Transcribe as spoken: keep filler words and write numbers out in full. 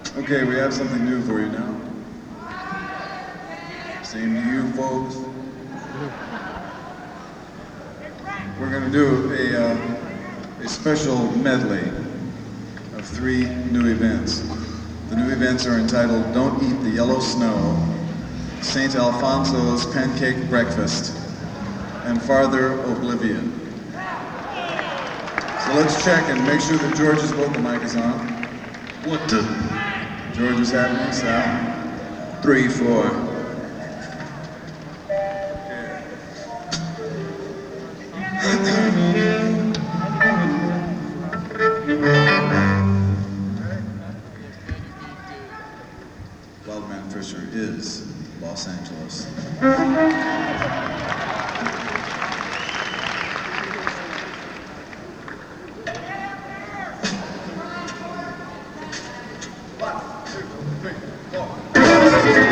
Okay, we have something new for you now. Same to you, folks. We're going to do a, uh, a special medley of three new events. The new events are entitled Don't Eat the Yellow Snow, Saint Alfonso's Pancake Breakfast, and Farther Oblivion. So let's check and make sure that George's vocal mic is on. What the? George is happening, Sal. Three, four. Wildman Fisher is Los Angeles.